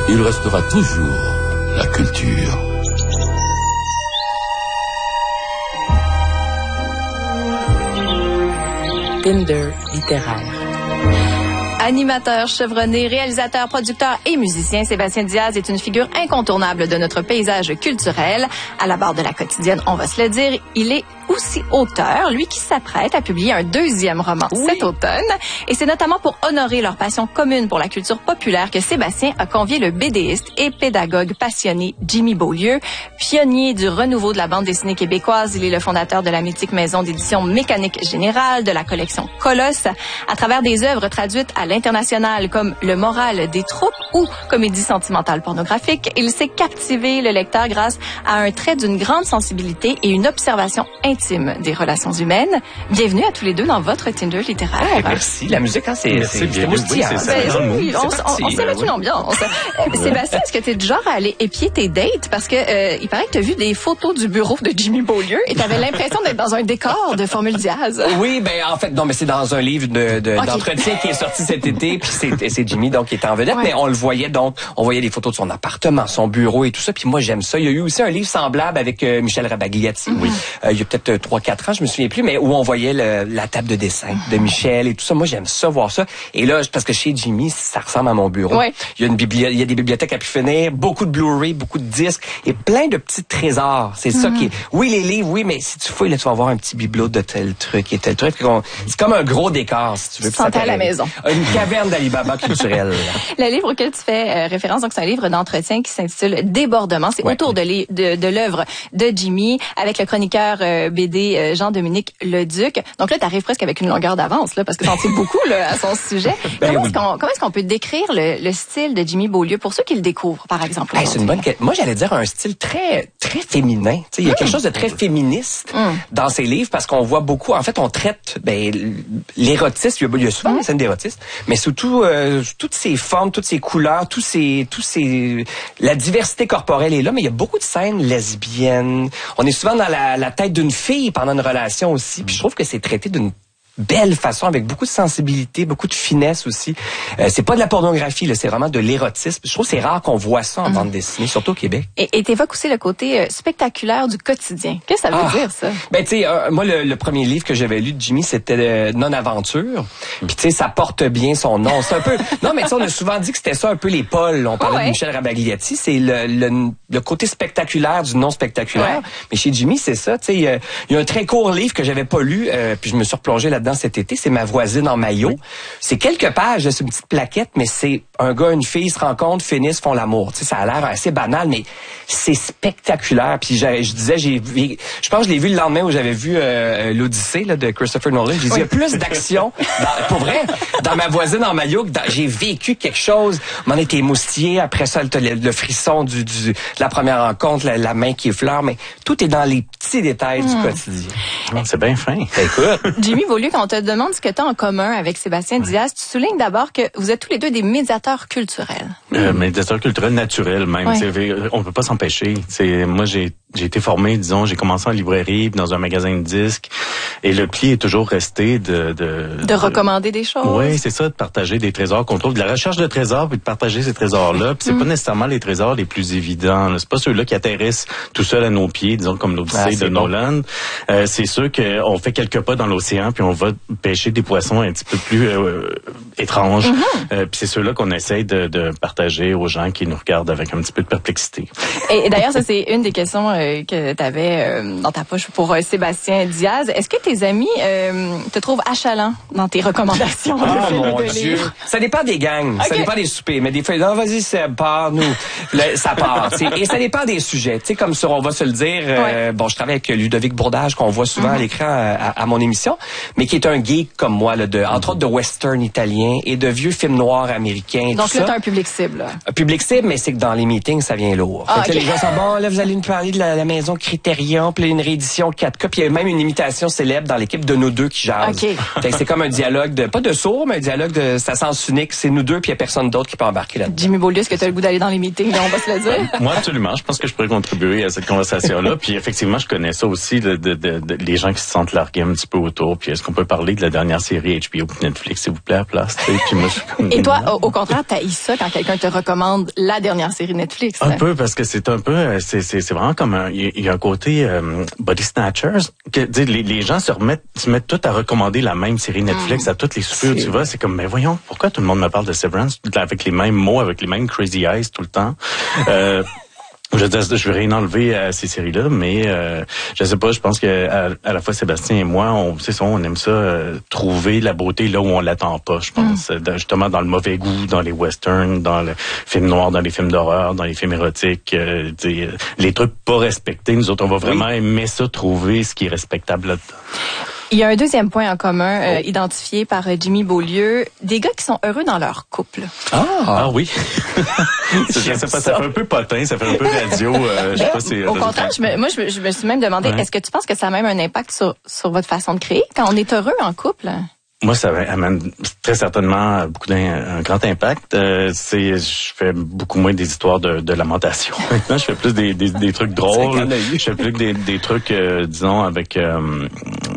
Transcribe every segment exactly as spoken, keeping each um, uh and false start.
il restera toujours la culture. Tinder littéraire. Animateur, chevronné, réalisateur, producteur et musicien, Sébastien Diaz est une figure incontournable de notre paysage culturel. À la barre de la quotidienne, on va se le dire, il est aussi auteur, lui qui s'apprête à publier un deuxième roman oui. cet automne. Et c'est notamment pour honorer leur passion commune pour la culture populaire que Sébastien a convié le bédéiste et pédagogue passionné Jimmy Beaulieu. Pionnier du renouveau de la bande dessinée québécoise, il est le fondateur de la mythique maison d'édition Mécanique Générale, de la collection Colosse. À travers des œuvres traduites à l'international comme Le moral des troupes ou Comédie sentimentale pornographique, il sait captiver le lecteur grâce à un trait d'une grande sensibilité et une observation intime des relations humaines. Bienvenue à tous les deux dans votre Tinder littéraire. Hey, merci. La musique, hein, c'est c'est bien oui, c'est ça. Ben, dans le oui, on, on, on s'est mettre oui. une ambiance. euh, Sébastien, est-ce que tu es du genre à aller épier tes dates? Parce que euh, il paraît que tu as vu des photos du bureau de Jimmy Beaulieu et tu avais l'impression d'être dans un décor de Formule Diaz. Oui, ben en fait, non, mais c'est dans un livre de, de, okay. d'entretien qui est sorti cet été, puis c'est, c'est Jimmy donc qui était en vedette, ouais. mais on le voyait donc, on voyait des photos de son appartement, son bureau et tout ça, puis moi j'aime ça. Il y a eu aussi un livre semblable avec euh, Michel Rabagliati, oui. euh, il y a peut-être trois quatre ans, je me souviens plus, mais où on voyait le, la table de dessin de Michel et tout ça. Moi j'aime ça, voir ça. Et là, parce que chez Jimmy, ça ressemble à mon bureau. Ouais. Il y a une bibli- il y a des bibliothèques à pu finir, beaucoup de Blu-ray, beaucoup de disques et plein de petits trésors. C'est mm-hmm. ça qui est, oui les livres, oui, mais si tu fouilles là, tu vas voir un petit bibelot de tel truc et tel truc. C'est comme un gros décor, si tu veux. Santé à la maison. Une caverne d'Alibaba culturelle. Le livre auquel tu fais euh, référence, donc c'est un livre d'entretien qui s'intitule Débordement. C'est ouais. autour de, les, de, de l'œuvre de Jimmy avec le chroniqueur euh, B D euh, Jean-Dominique Leduc. Donc là, tu arrives presque avec une longueur d'avance là, parce que t'en sais beaucoup là, à son sujet. ben comment, oui. est-ce qu'on, comment est-ce qu'on peut décrire le, le style de Jimmy Beaulieu pour ceux qui le découvrent, par exemple? Hey, c'est une bonne question. Moi, j'allais dire un style très très féminin. T'sais, il y a mmh. quelque chose de très féministe mmh. dans ses livres parce qu'on voit beaucoup. En fait, on traite ben, l'érotisme. Il y a, il y a souvent mmh. des scènes d'érotisme, mais surtout euh, toutes ces formes, toutes ces couleurs, tous ces, tous ces, la diversité corporelle est là, mais il y a beaucoup de scènes lesbiennes. On est souvent dans la, la tête d'une fille pendant une relation aussi, puis je trouve que c'est traité d'une belle façon, avec beaucoup de sensibilité, beaucoup de finesse aussi. Euh, c'est pas de la pornographie, là, c'est vraiment de l'érotisme. Je trouve que c'est rare qu'on voit ça en mm. bande dessinée, surtout au Québec. Et t'évoques aussi le côté euh, spectaculaire du quotidien. Qu'est-ce que ça veut ah. dire, ça? Ben, tu sais, euh, moi, le, le premier livre que j'avais lu de Jimmy, c'était euh, Non-Aventure. Puis, tu sais, ça porte bien son nom. C'est un peu... Non, mais tu sais, on a souvent dit que c'était ça un peu les pôles. On parlait oh, ouais. de Michel Rabagliati. C'est le, le, le côté spectaculaire du non-spectaculaire. Ouais. Mais chez Jimmy, c'est ça. Tu sais, il y, y a un très court livre que j'avais pas lu, euh, puis je me suis replongé là-dedans cet été, c'est Ma voisine en maillot. Oui. C'est quelques pages, c'est une petite plaquette, mais c'est un gars, une fille se rencontrent, finissent, font l'amour. Tu sais, ça a l'air assez banal, mais c'est spectaculaire. Puis je, je disais, j'ai vu, je pense que je l'ai vu le lendemain où j'avais vu euh, l'Odyssée là, de Christopher Nolan. J'ai dit, oui. il y a plus d'action, dans, pour vrai, dans Ma voisine en maillot, que dans, j'ai vécu quelque chose. M'en été émoustillé. Après ça, le, le frisson du, du, de la première rencontre, la, la main qui effleure, mais tout est dans les petits détails mmh. du quotidien. Oh, c'est bien fin. Écoute. Jimmy Beaulieu, quand on te demande ce que tu as en commun avec Sébastien oui. Diaz, tu soulignes d'abord que vous êtes tous les deux des médiateurs culturels. Euh, médiateurs culturels naturels même. Oui. On peut pas s'empêcher. C'est, moi, j'ai, j'ai été formé, disons, j'ai commencé en librairie, dans un magasin de disques, et le pli est toujours resté de... De, de, de recommander des choses. Oui, c'est ça, de partager des trésors qu'on trouve, de la recherche de trésors, puis de partager ces trésors-là. Puis c'est mm. pas nécessairement les trésors les plus évidents. Là. C'est pas ceux-là qui atterrissent tout seuls à nos pieds, disons, comme l'Odyssée ah, de bon. Nolan. Euh, c'est sûr qu'on fait quelques pas dans l'océan, puis on va pêcher des poissons un petit peu plus euh, étranges. Mm-hmm. Euh, puis c'est ceux-là qu'on essaye de, de partager aux gens qui nous regardent avec un petit peu de perplexité. Et, et d'ailleurs, ça, c'est une des questions euh, que tu avais euh, dans ta poche pour euh, Sébastien Diaz. Est-ce que tes amis euh, te trouvent achalant dans tes recommandations oh, de films mon et de Dieu. livres? Ça dépend des gangs, okay. ça dépend des soupers, mais des fois, non, vas-y, Seb, part, nous. Le, ça part. T'sais. Et ça dépend des sujets. Tu sais, comme sur, on va se le dire, euh, ouais. bon, je travaille avec Ludovic Bourdage, qu'on voit souvent mm-hmm. à l'écran à, à mon émission, mais qui est un geek comme moi, là, de, entre autres de western italien et de vieux films noirs américains. Donc tout là, ça. t'as un public cible. Là. Un public cible, mais c'est que dans les meetings, ça vient lourd. Ah, fait que okay. les gens sont bon, là, vous allez nous parler de la, la maison Criterion, puis une réédition quatre K, puis il y a même une imitation célèbre dans l'équipe de nous deux qui jasent. Okay. Fait que c'est comme un dialogue de, pas de sourds, mais un dialogue de, c'est à sens unique, c'est nous deux, puis il y a personne d'autre qui peut embarquer là-dedans. Jimmy Beaulieu, est-ce que tu as le goût d'aller dans les meetings, là, on va se le dire? Moi, absolument. Je pense que je pourrais contribuer à cette conversation-là. Puis effectivement, je connais ça aussi, de, de, de, de, les gens qui se sentent largués un petit peu autour. Puis est-ce qu'on peut peut parler de la dernière série H B O Netflix, s'il vous plaît, à place. Puis moi, je... Et toi, au, au contraire, t'as eu ça quand quelqu'un te recommande la dernière série Netflix. Un peu, parce que c'est un peu, c'est, c'est, c'est vraiment comme un, il y a un côté euh, body snatchers, que les, les gens se remettent, se mettent tout à recommander la même série Netflix mmh. à toutes les soupers où tu vas. C'est comme, mais voyons, pourquoi tout le monde me parle de Severance avec les mêmes mots, avec les mêmes crazy eyes tout le temps? Euh, Je je vais rien enlever à ces séries-là, mais euh, je sais pas, je pense que à, à la fois Sébastien et moi, on c'est ça, on aime ça euh, trouver la beauté là où on l'attend pas, je pense. Mm. Justement dans le mauvais goût, dans les westerns, dans le film noir, dans les films d'horreur, dans les films érotiques, euh, les trucs pas respectés. Nous autres, on va vraiment oui. aimer ça, trouver ce qui est respectable là-dedans. Il y a un deuxième point en commun euh, oh. identifié par euh, Jimmy Beaulieu, des gars qui sont heureux dans leur couple. Ah, ah oui. je sais pas, ça. ça fait un peu potin, ça fait un peu radio. Euh, je sais pas si, au contraire, je me, moi je me, je me suis même demandé, ouais. est-ce que tu penses que ça a même un impact sur, sur votre façon de créer quand on est heureux en couple? Moi, ça amène très certainement beaucoup d'un un grand impact. Euh, c'est, je fais beaucoup moins des histoires de, de lamentation. Maintenant, je fais plus des, des, des trucs drôles. Je fais plus des, des trucs, euh, disons, avec euh,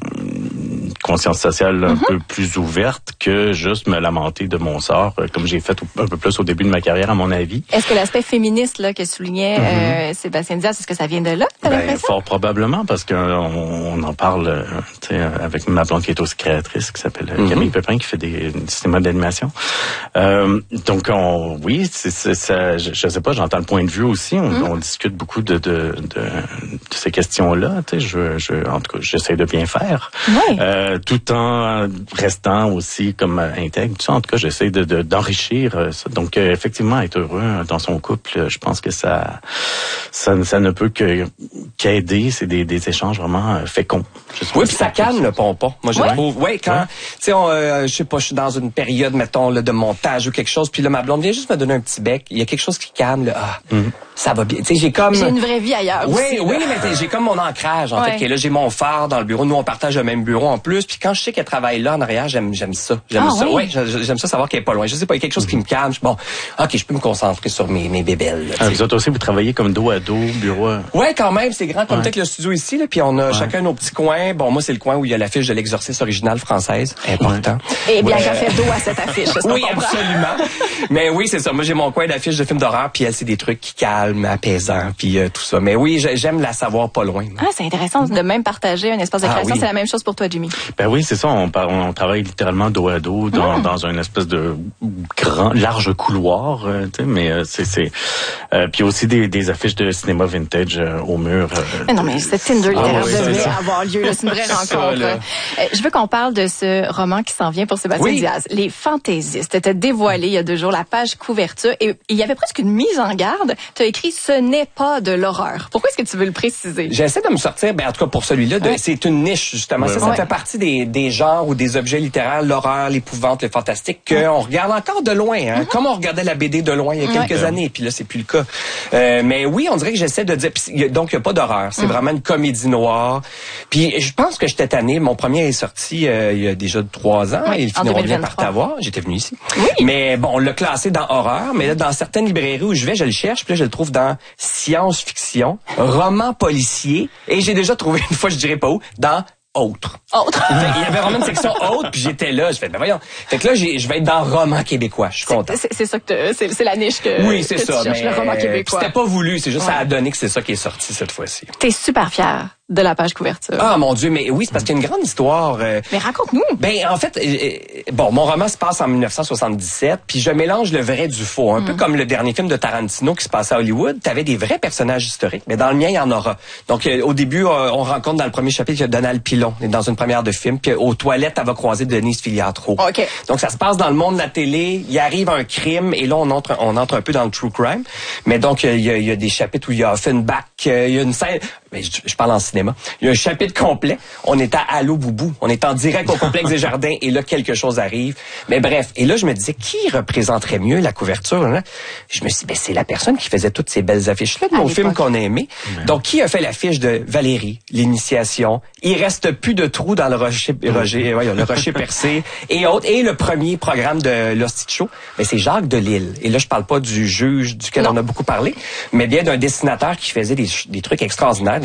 conscience sociale un mm-hmm. peu plus ouverte que juste me lamenter de mon sort, comme j'ai fait un peu plus au début de ma carrière, à mon avis. Est-ce que l'aspect féministe là que soulignait mm-hmm. euh, Sébastien Diaz, est-ce que ça vient de là? T'as ben, l'impression? Fort probablement, parce qu'on on en parle avec ma blonde qui est aussi créatrice, qui s'appelle mm-hmm. Camille Pépin, qui fait des, des cinémas d'animation. Euh, donc, on, oui, c'est, c'est, ça, je, je sais pas, j'entends le point de vue aussi. On, mm-hmm. on discute beaucoup de, de, de, de ces questions-là. Tu sais, je, je, en tout cas, j'essaie de bien faire. Oui. Euh, tout en restant aussi comme intègre. Tu sais, en tout cas, j'essaie de, de, d'enrichir ça. Donc, euh, effectivement, être heureux dans son couple, je pense que ça, ça, ça ne peut que, qu'aider. C'est des, des échanges vraiment féconds. Oui, puis ça calme le pompon. Moi, je ouais. trouve. Oui, quand, tu sais, euh, je sais pas, je suis dans une période, mettons, là, de montage ou quelque chose, puis là, ma blonde vient juste me donner un petit bec. Il y a quelque chose qui calme, là. Ah, mm-hmm. ça va bien. Tu sais, j'ai comme... J'ai une vraie vie ailleurs oui, aussi. Oui, oui, mais j'ai comme mon ancrage, en ouais. fait. Que là, j'ai mon phare dans le bureau. Nous, on partage le même bureau en plus. Puis quand je sais qu'elle travaille là, en arrière, j'aime, j'aime ça. J'aime ah, ça. Oui, ouais, j'aime ça savoir qu'elle est pas loin. Je sais pas, il y a quelque chose mm-hmm. qui me calme. Je, bon, OK, je peux me concentrer sur mes, mes bébelles. Là, ah, vous autres aussi, vous travaillez comme dos à dos, bureau à... Oui, quand même. C'est grand comme ouais. le studio ici, là. Puis on a ouais. chacun nos petits coins. Bon, moi, c'est le coin où il y a l'affiche de l'Exorciste originale française. Important. Et bien, qu'elle fait dos à cette affiche. Oui, absolument. Mais oui, c'est ça. Moi, j'ai mon coin d'affiche de films d'horreur, puis elle, c'est des trucs qui calment, apaisants, puis euh, tout ça. Mais oui, j'aime la savoir pas loin. Ah, c'est intéressant de même partager un espace de création. Ah, oui. C'est la même chose pour toi, Jimmy. Ben oui, c'est ça. On, on travaille littéralement dos à dos dans, mmh. dans un espèce de grand, large couloir, euh, tu sais, mais euh, c'est... c'est euh, puis aussi des, des affiches de cinéma vintage euh, au mur. Euh, mais non, mais cette Tinder littéraire ah, oui, devait avoir lieu. Là, c'est une vraie rencontre. Ça, euh, je veux qu'on parle de ce roman qui s'en vient pour Sébastien oui. Diaz. Les Fantaisistes. Tu as dévoilé il y a deux jours la page couverture et il y avait presque une mise en garde. Tu as écrit « Ce n'est pas de l'horreur ». Pourquoi est-ce que tu veux le préciser? J'essaie de me sortir, ben, en tout cas pour celui-là, de, ouais. c'est une niche justement. Ouais, ça, ça ouais. fait partie des, des genres ou des objets littéraires, l'horreur, l'épouvante, le fantastique, qu'on ouais. regarde encore de loin. Hein, mm-hmm. Comme on regardait la B D de loin il y a quelques ouais. années, puis là, c'est plus le cas. Euh, mais oui, on dirait que j'essaie de dire... Donc, il n'y a pas d'horreur. C'est mm. vraiment une comédie noire. Puis je pense que j'étais tanné. Mon premier est sorti euh, il y a déjà trois ans. Oui, ils finiront bien par t'avoir. J'étais venu ici. Oui. Mais bon, on l'a classé dans horreur. Mais là, dans certaines librairies où je vais, je le cherche. Puis là, je le trouve dans science-fiction, roman policier. Et j'ai déjà trouvé, une fois, je dirais pas où, dans autre. Autre. Il y avait vraiment une section autre, puis j'étais là. Je fais, ben voyons. Fait que là, j'ai, je vais être dans roman québécois. Je suis content. C'est, c'est ça que te, c'est, c'est la niche que. Oui, c'est que ça. Tu cherches, mais le roman québécois. C'était pas voulu. C'est juste ouais. ça a donné que c'est ça qui est sorti cette fois-ci. T'es super fier de la page couverture. Ah mon Dieu, mais oui, c'est parce qu'il y a une grande histoire. Euh, mais raconte-nous. Ben en fait, euh, bon, mon roman se passe en dix-neuf cent soixante-dix-sept, puis je mélange le vrai du faux, un mm. peu comme le dernier film de Tarantino qui se passait à Hollywood. T'avais des vrais personnages historiques, mais dans le mien il y en aura. Donc euh, au début, euh, on rencontre dans le premier chapitre il y a Donald Pilon, dans une première de film, puis aux toilettes elle va croiser Denise Filiatro. Okay. Donc ça se passe dans le monde de la télé. Il arrive un crime et là on entre, on entre un peu dans le true crime. Mais donc il y a, il y a des chapitres où il y a Offenbach, il y a une scène. Mais je, je parle en cinéma. Il y a un chapitre complet. On est à Allô Boubou. On est en direct au complexe des Jardins et là, quelque chose arrive. Mais bref. Et là, je me disais, qui représenterait mieux la couverture? Hein? Je me suis dit, ben, c'est la personne qui faisait toutes ces belles affiches-là de nos films qu'on a aimés. Ouais. Donc, qui a fait l'affiche de Valérie, l'initiation? Il reste plus de trous dans le rocher, rocher, ouais, le rocher percé et autres. Et le premier programme de l'Hostie de Show, ben, c'est Jacques Delisle. Et là, je parle pas du juge duquel non. on a beaucoup parlé, mais bien d'un dessinateur qui faisait des, des trucs extraordinaires.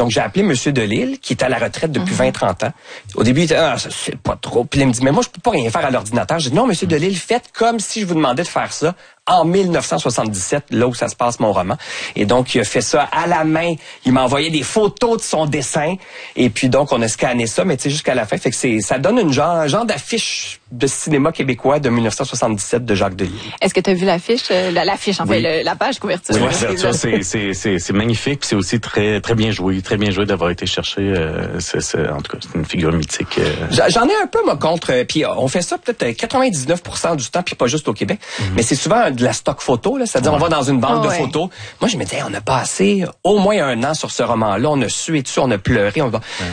Donc, j'ai appelé Monsieur Delisle, qui est à la retraite depuis mm-hmm. vingt trente ans. Au début, il était, ah, ça, c'est pas trop. Puis là, il me dit, mais moi, je peux pas rien faire à l'ordinateur. J'ai dit, non, Monsieur Delisle, faites comme si je vous demandais de faire ça en mille neuf cent soixante-dix-sept, là où ça se passe, mon roman. Et donc, il a fait ça à la main. Il m'a envoyé des photos de son dessin. Et puis, donc, on a scanné ça, mais tu sais, jusqu'à la fin. Fait que c'est, ça donne une genre, un genre d'affiche de cinéma québécois de mille neuf cent soixante-dix-sept de Jacques Delisle. Est-ce que tu as vu l'affiche, euh, l'affiche, en oui. fait, le, la page couverture? Oui, c'est, c'est, c'est, c'est, c'est magnifique. Puis c'est aussi très, très bien joué. Très bien joué d'avoir été cherché. Euh, c'est, c'est, en tout cas, c'est une figure mythique. Euh. J'en ai un peu, moi, contre. Euh, puis on fait ça peut-être quatre-vingt-dix-neuf pour cent du temps, puis pas juste au Québec. Mm-hmm. Mais c'est souvent de la stock photo, là. C'est-à-dire, ouais. on va dans une banque oh, de ouais. photos. Moi, je me disais, on a passé au moins un an sur ce roman-là. On a sué dessus, on a pleuré. On va... Ouais.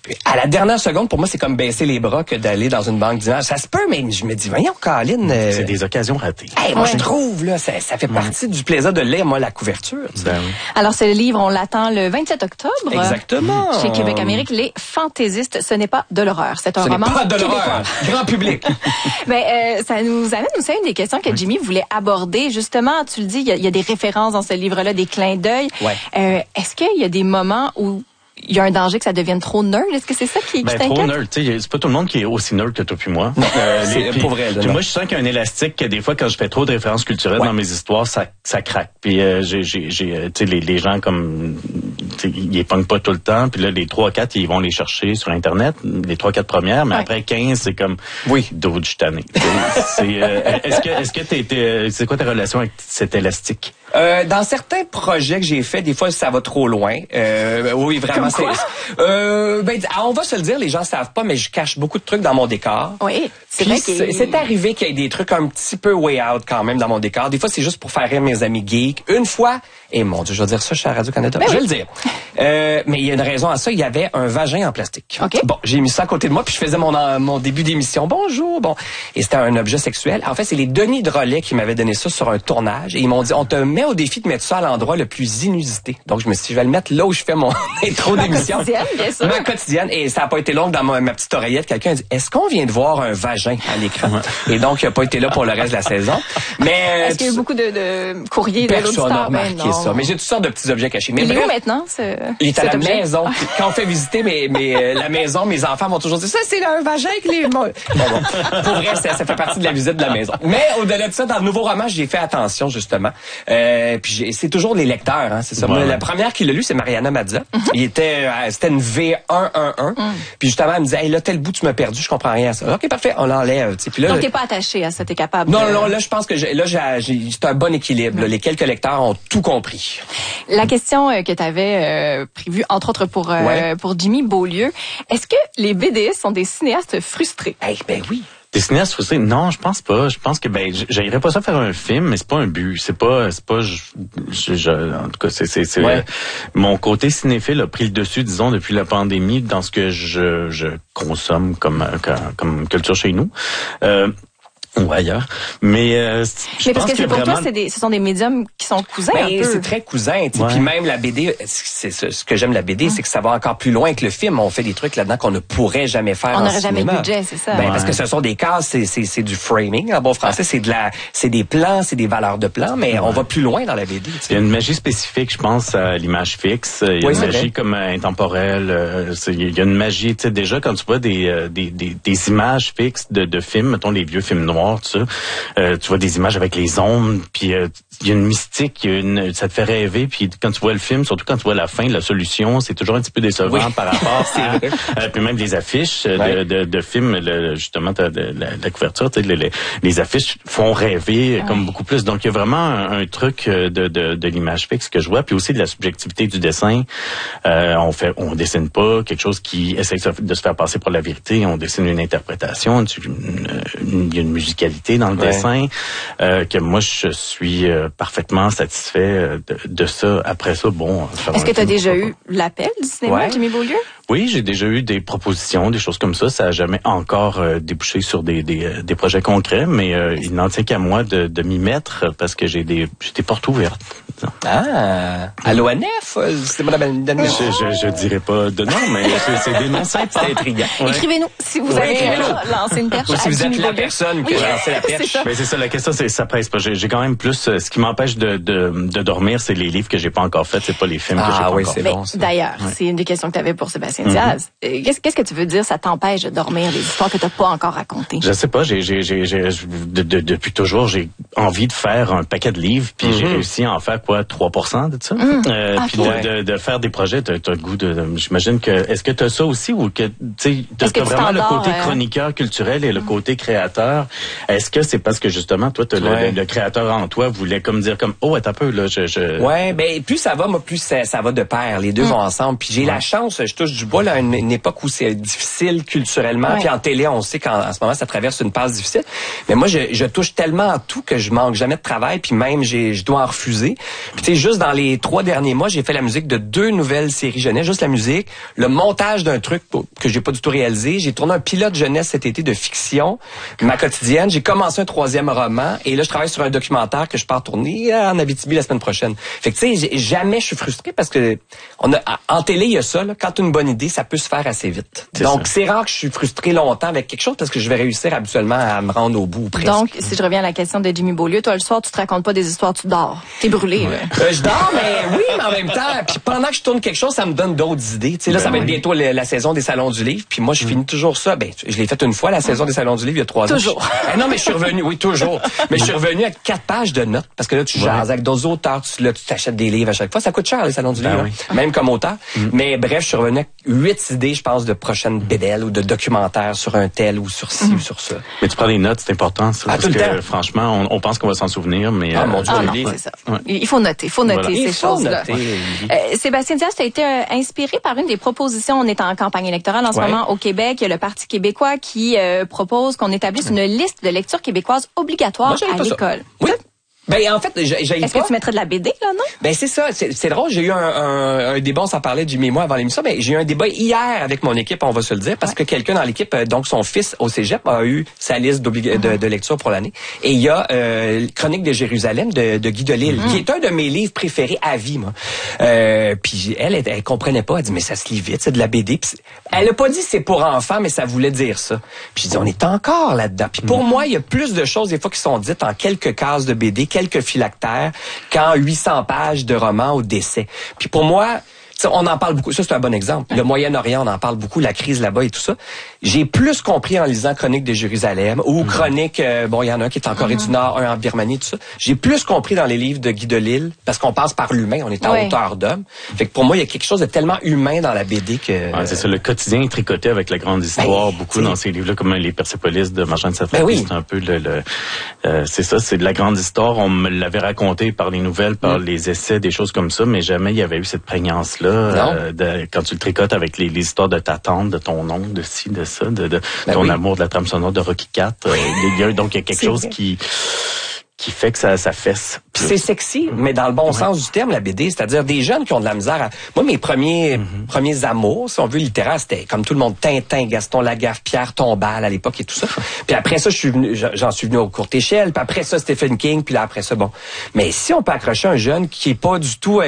À la dernière seconde, pour moi, c'est comme baisser les bras que d'aller dans une banque d'images. Ça se peut, mais je me dis, voyons, Caroline... Euh... C'est des occasions ratées. Hey, moi, ouais. je trouve, là, ça, ça fait partie ouais. du plaisir de lire, moi, la couverture. Ben, oui. Alors, ce livre, on l'attend le vingt-sept octobre. Exactement. Chez Québec Amérique, Les Fantaisistes, ce n'est pas de l'horreur. C'est un ce roman n'est pas de québécois. l'horreur. Grand public. Mais euh, ça nous amène aussi à une des questions que Jimmy voulait aborder. Justement, tu le dis, il y, y a des références dans ce livre-là, des clins d'œil. Ouais. Euh, est-ce qu'il y a des moments où il y a un danger que ça devienne trop nerd? Est-ce que c'est ça qui, qui ben, t'inquiète? Trop nerd, tu sais, c'est pas tout le monde qui est aussi nerd que toi puis moi. Non, euh, c'est puis, pour vrai. Puis moi, je sens qu'il y a un élastique que des fois, quand je fais trop de références culturelles ouais. dans mes histoires, ça, ça craque. Puis euh, j'ai, j'ai, j'ai, tu sais, les, les gens comme, ils les pognent pas tout le temps. Puis là, les trois quatre, ils vont les chercher sur Internet, les trois quatre premières. Mais ouais. après quinze, c'est comme, oui, d'autres je tanné. c'est, euh, est-ce que, est-ce que t'es, t'es, c'est quoi ta relation avec cet élastique? Euh, dans certains projets que j'ai faits, des fois, ça va trop loin. Euh, oui, vraiment. C'est, euh, ben, on va se le dire, les gens savent pas, mais je cache beaucoup de trucs dans mon décor. Oui, c'est Puis vrai c'est, c'est arrivé qu'il y ait des trucs un petit peu way out quand même dans mon décor. Des fois, c'est juste pour faire rire mes amis geeks. Une fois, et mon Dieu, je vais dire ça chez Radio-Canada. Ben je oui. vais le dire. Euh, mais il y a une raison à ça. Il y avait un vagin en plastique. Okay. Bon, j'ai mis ça à côté de moi, puis je faisais mon, mon début d'émission. Bonjour, bon. Et c'était un objet sexuel. En fait, c'est les Denis Drolet qui m'avaient donné ça sur un tournage. Et ils m'ont dit, on te met au défi de mettre ça à l'endroit le plus inusité. Donc, je me suis dit, je vais le mettre là où je fais mon intro d'émission. Quotidienne, bien sûr. Ma quotidienne. Et ça n'a pas été long dans ma, ma petite oreillette. Quelqu'un a dit, est-ce qu'on vient de voir un vagin à l'écran? Et donc, il n'a pas été là pour le reste de la saison. Mais, est-ce qu'il y a eu beaucoup de, de courriers de l'auditeur? Personne n'a remarqué ça. Mais j'ai toutes sortes de petits objets cachés. Mais il bref, est où maintenant? Ce, il est à la objet? Maison. Quand on fait visiter mes, mes, euh, la maison, mes enfants m'ont toujours dit, ça, c'est un vagin que les... Bon, bon. Pour vrai, ça, ça fait partie de la visite de la maison. Mais au-delà de ça, dans le nouveau roman, j'ai fait attention, justement. Euh, puis j'ai, c'est toujours les lecteurs, hein, c'est ça. Ouais. Moi, la première qui l'a lu, c'est Mariana Mazza. Mm-hmm. Il était, euh, c'était une V un un un. Mm. Puis justement, elle me disait, hey, là, tel bout, tu m'as perdu, je comprends rien à ça. OK, parfait, on l'enlève. Puis là, donc, t'es pas attaché à ça, t'es capable. Non, de... non, là, je pense que j'ai, là, j'ai, j'ai, c'est un bon équilibre. Mm. Là. Les quelques lecteurs ont tout compris. La question euh, que tu avais euh, prévue, entre autres pour euh, ouais. pour Jimmy Beaulieu, est-ce que les B D S sont des cinéastes frustrés? Eh ben oui. Des cinéastes frustrés? Non, je pense pas. Je pense que ben, j'aimerais pas ça faire un film, mais c'est pas un but. C'est pas, c'est pas. Je, je, je, en tout cas, c'est, c'est, c'est ouais. euh, mon côté cinéphile a pris le dessus, disons, depuis la pandémie, dans ce que je, je consomme comme, comme, comme culture chez nous. Euh, ou ailleurs. Mais, euh, je mais parce pense que, c'est que pour vraiment... toi, c'est des, ce sont des médiums qui sont cousins ben, un peu. C'est très cousin. Ouais. Puis même la B D, c'est, c'est ce que j'aime la B D, hum. c'est que ça va encore plus loin que le film. On fait des trucs là-dedans qu'on ne pourrait jamais faire on en n'aurait cinéma. jamais le budget, c'est ça. Ben, ouais. Parce que ce sont des cases, c'est, c'est, c'est du framing en bon français, c'est de la, c'est des plans, c'est des valeurs de plans, mais ouais. on va plus loin dans la B D. Il y a une magie spécifique, je pense, à l'image fixe. Il y a oui, une magie vrai. comme intemporelle. Il y a une magie, tu sais, déjà quand tu vois des, des, des, des images fixes de, de films, mettons les vieux films noirs, tout ça. Euh, tu vois des images avec les ombres, puis il euh, y a une mystique, y a une, ça te fait rêver, puis quand tu vois le film, surtout quand tu vois la fin, la solution, c'est toujours un petit peu décevant oui. par rapport à, euh, puis même les affiches ouais. de, de, de films, le, justement, de, de, de la, la couverture, tu sais, les, les affiches font rêver ouais. comme beaucoup plus. Donc il y a vraiment un, un truc de, de, de l'image fixe que je vois, puis aussi de la subjectivité du dessin. Euh, on fait, on dessine pas quelque chose qui essaie de se faire passer pour la vérité, on dessine une interprétation, il y a une musicalité dans le ouais. dessin. Euh, que moi je suis euh, parfaitement satisfait euh, de, de ça. Après ça, bon. Est-ce que tu as déjà eu l'appel du cinéma, ouais. Jimmy Beaulieu? Oui, j'ai déjà eu des propositions, des choses comme ça. Ça n'a jamais encore euh, débouché sur des, des, des projets concrets, mais euh, il n'en tient qu'à moi de, de m'y mettre parce que j'ai des, j'ai des portes ouvertes. Ah, à l'O N F, c'est moi la je, je, je dirais pas de nom, mais c'est, c'est des noms simples. C'est intriguant. Ouais. Écrivez-nous si vous ouais, avez euh, lancé une perche. Ou si à vous Jimmy êtes la Beaulieu. personne que lancer la perche. c'est, c'est ça, la question, c'est ça presse pas. J'ai, j'ai quand même plus, euh, ce qui m'empêche de, de, de dormir, c'est les livres que j'ai pas encore faits, c'est pas les films ah, que j'ai pas oui, encore c'est faits. bon, ça. D'ailleurs, Ouais. c'est une des questions que tu avais pour Sébastien Diaz. Mm-hmm. Qu'est-ce, qu'est-ce que tu veux dire, ça t'empêche de dormir, les histoires que t'as pas encore racontées? Je sais pas, j'ai, j'ai, j'ai, j'ai de, de, depuis toujours, j'ai envie de faire un paquet de livres, puis mm-hmm. j'ai réussi à en faire quoi, trois pour cent de ça? Mm. Euh, ah, puis okay. de, de, de faire des projets, t'as, t'as le goût de, de j'imagine que, est-ce que t'as ça aussi ou que, tu sais, t'as, t'as vraiment le côté euh... chroniqueur culturel et le côté créateur? Est-ce que c'est parce que justement, toi, t'as ouais. le, le créateur en toi voulait comme dire comme, oh, attends un peu, là, je, je... Ouais, ben, plus ça va, moi, plus ça, ça va de pair. Les deux mm. vont ensemble. Puis j'ai ouais. la chance, je touche du bois, là, à une, une époque où c'est difficile culturellement. Ouais. Puis en télé, on sait qu'en en ce moment, ça traverse une passe difficile. Mais moi, je, je touche tellement à tout que je manque jamais de travail. Puis même, j'ai, je dois en refuser. Puis tu sais, juste dans les trois derniers mois, j'ai fait la musique de deux nouvelles séries jeunesse, juste la musique, le montage d'un truc que j'ai pas du tout réalisé. J'ai tourné un pilote jeunesse cet été de fiction, ma quotidienne. J'ai commencé un troisième roman et là, je travaille sur un documentaire que je pars tourner en Abitibi la semaine prochaine. Fait que tu sais, jamais je suis frustré parce que on a, en télé, il y a ça, là, quand tu as une bonne idée, ça peut se faire assez vite. C'est Donc, ça. C'est rare que je suis frustré longtemps avec quelque chose parce que je vais réussir habituellement à me rendre au bout presque. Donc, si je reviens à la question de Jimmy Beaulieu, toi, le soir, tu te racontes pas des histoires, tu dors. T'es brûlé, ouais. là. Euh, je dors, mais oui, mais en même temps, puis pendant que je tourne quelque chose, ça me donne d'autres idées. Tu sais, là, ben ça va oui. être bientôt la, la saison des Salons du Livre, puis moi, je mm. finis toujours ça. Ben, je l'ai fait une fois, la saison des Salons du Livre, il y a trois toujours. ans. Toujours. Eh non, mais je suis revenu, oui, toujours. Mais je suis revenu avec quatre pages de notes, parce que là, tu ouais. jases avec d'autres auteurs, tu, là, tu t'achètes des livres à chaque fois. Ça coûte cher, les Salons du ben Livre, oui. hein, même comme auteur. Mm. Mais bref, je suis revenu avec huit idées, je pense, de prochaines bédelles ou de documentaires sur un tel ou sur ci mm. ou sur ça. Mais tu prends des notes, c'est important, ça. Ah, parce que, franchement, on, on pense qu'on va s'en souvenir, mais... Ah, euh, mon Dieu, ah, non, c'est ça. Ouais. Il faut noter, il faut noter voilà. ces choses-là. Euh, Sébastien Diaz, tu as été euh, inspiré par une des propositions. On est en campagne électorale en ce ouais. moment au Québec. Il y a le Parti québécois qui euh, propose qu'on établisse une liste de lecture québécoise obligatoire Moi, à l'école. Oui. Ben en fait, j'ai, j'ai Est-ce pas... que tu mettrais de la B D là, non? Ben c'est ça, c'est, c'est drôle. J'ai eu un, un, un débat, on s'en parlait Jimmy et moi avant l'émission. Ben j'ai eu un débat hier avec mon équipe, on va se le dire, parce ouais. que quelqu'un dans l'équipe, donc son fils au cégep a eu sa liste mm-hmm. de, de lecture pour l'année. Et il y a euh, Chronique de Jérusalem de, de Guy Delisle, mm-hmm. qui est un de mes livres préférés à vie, moi. Euh, puis elle, elle, elle comprenait pas. Elle dit mais ça se lit vite, c'est de la B D. Puis elle a pas dit c'est pour enfants, mais ça voulait dire ça. Puis j'ai dit on est encore là-dedans. Puis pour mm-hmm. moi, il y a plus de choses des fois qui sont dites en quelques cases de B D, quelques phylactères, qu'en huit cents pages de romans au décès. Puis pour moi, on en parle beaucoup. Ça, c'est un bon exemple. Le Moyen-Orient, on en parle beaucoup, la crise là-bas et tout ça. J'ai plus compris en lisant Chronique de Jérusalem ou mmh. Chronique, euh, bon, il y en a un qui est en Corée mmh. du Nord, un en Birmanie, tout ça. J'ai plus compris dans les livres de Guy Delisle parce qu'on passe par l'humain, on est en ouais. hauteur d'homme. Fait que pour moi, il y a quelque chose de tellement humain dans la B D que... Ouais, c'est ça, le quotidien est tricoté avec la grande histoire, ben, beaucoup dans ces livres-là, comme les Persépolis de Marjane Satrapi, ben oui. c'est un peu le... le euh, c'est ça, c'est de la grande histoire. On me l'avait raconté par les nouvelles, par mmh. les essais, des choses comme ça, mais jamais il y avait eu cette prégnance-là. Euh, de, quand tu le tricotes avec les, les histoires de ta tante, de ton oncle, de ci, de ça, de, de ben ton oui. amour de la trame sonore de Rocky quatre. Euh, il y a, donc il y a quelque chose vrai. qui qui fait que ça, ça fesse. Puis c'est sexy, mais dans le bon ouais. sens du terme, la B D, c'est-à-dire des jeunes qui ont de la misère à... Moi, mes premiers mm-hmm. premiers amours, si on veut, littéraires, c'était comme tout le monde, Tintin, Gaston Lagaffe, Pierre Tombal à l'époque et tout ça. Puis après ça, je suis venu, j'en suis venu au courte échelle, puis après ça, Stephen King, puis là, après ça, bon. Mais si on peut accrocher un jeune qui est pas du tout...